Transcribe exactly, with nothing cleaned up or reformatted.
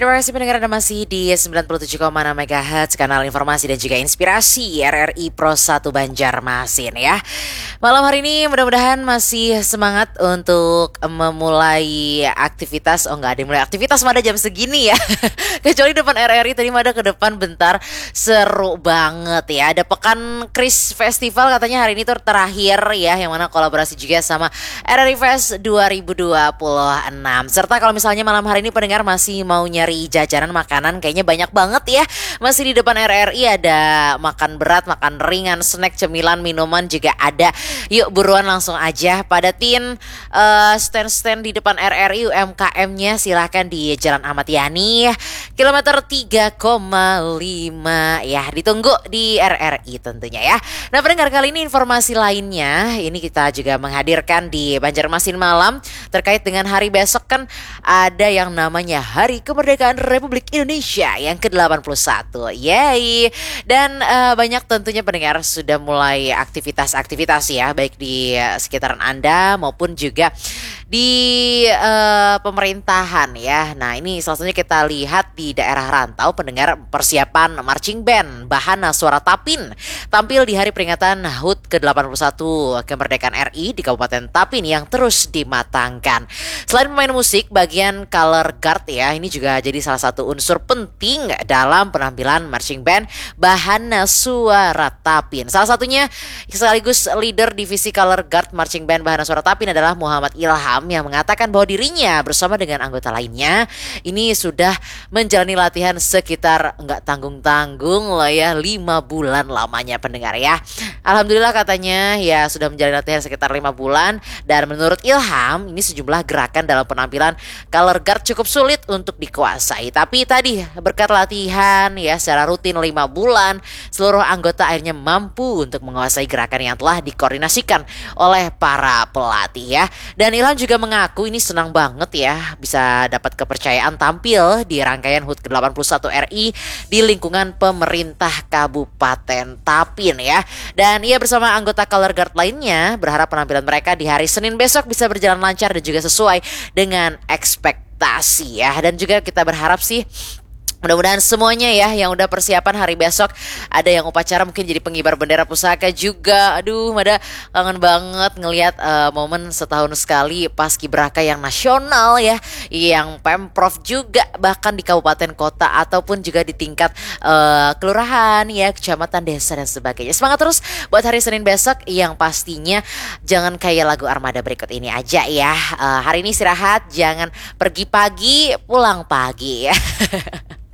Terima kasih pendengar Anda masih di sembilan puluh tujuh koma enam MHz kanal informasi dan juga inspirasi R R I Pro satu Banjarmasin ya. Malam hari ini mudah-mudahan masih semangat untuk memulai aktivitas. Oh enggak ada yang mulai aktivitas Mada jam segini ya. Kecuali depan R R I tadi Mada ke depan bentar, seru banget ya. Ada Pekan Kris Festival katanya hari ini tuh terakhir ya, yang mana kolaborasi juga sama R R I Fest dua ribu dua puluh enam. Serta kalau misalnya malam hari ini pendengar masih mau nyari jajanan makanan, kayaknya banyak banget ya. Masih di depan R R I ada makan berat, makan ringan, snack, cemilan, minuman juga ada. Yuk buruan langsung aja padatin uh, stand-stand di depan R R I. U M K M-nya silahkan di Jalan Ahmad Yani kilometer tiga koma lima ya. Ditunggu di R R I tentunya ya. Nah pendengar, kali ini informasi lainnya, ini kita juga menghadirkan di Banjarmasin Malam terkait dengan hari besok. Kan ada yang namanya Hari Kemerdekaan Republik Indonesia yang ke delapan puluh satu. Yeay. Dan uh, banyak tentunya pendengar sudah mulai aktivitas-aktivitas ya, baik di uh, sekitaran Anda maupun juga di uh, pemerintahan ya. Nah ini salah satunya kita lihat di daerah rantau pendengar, persiapan marching band Bahana Suara Tapin tampil di hari peringatan H U T ke delapan puluh satu kemerdekaan R I di Kabupaten Tapin yang terus dimatangkan. Selain pemain musik, bagian color guard ya, ini juga jadi salah satu unsur penting dalam penampilan marching band Bahana Suara Tapin. Salah satunya sekaligus leader divisi color guard marching band Bahana Suara Tapin adalah Muhammad Ilham, yang mengatakan bahwa dirinya bersama dengan anggota lainnya ini sudah menjalani latihan sekitar enggak tanggung-tanggung lah ya, lima bulan lamanya pendengar ya. Alhamdulillah katanya ya sudah menjalani latihan sekitar lima bulan, dan menurut Ilham ini sejumlah gerakan dalam penampilan color guard cukup sulit untuk dikuasai. Tapi tadi berkat latihan ya secara rutin lima bulan, seluruh anggota akhirnya mampu untuk menguasai gerakan yang telah dikoordinasikan oleh para pelatih ya. Dan Ilham juga mengaku ini senang banget ya bisa dapat kepercayaan tampil di rangkaian H U T ke delapan puluh satu R I di lingkungan pemerintah Kabupaten Tapin ya. Dan ia bersama anggota color guard lainnya berharap penampilan mereka di hari Senin besok bisa berjalan lancar dan juga sesuai dengan ekspektasi ya. Dan juga kita berharap sih mudah-mudahan semuanya ya yang udah persiapan hari besok, ada yang upacara mungkin jadi pengibar bendera pusaka juga. Aduh, Mada kangen banget ngelihat uh, momen setahun sekali paskibraka yang nasional ya, yang Pemprov juga bahkan di kabupaten kota ataupun juga di tingkat uh, kelurahan ya, kecamatan, desa dan sebagainya. Semangat terus buat hari Senin besok, yang pastinya jangan kayak lagu Armada berikut ini aja ya. Uh, hari ini istirahat, jangan pergi pagi pulang pagi ya.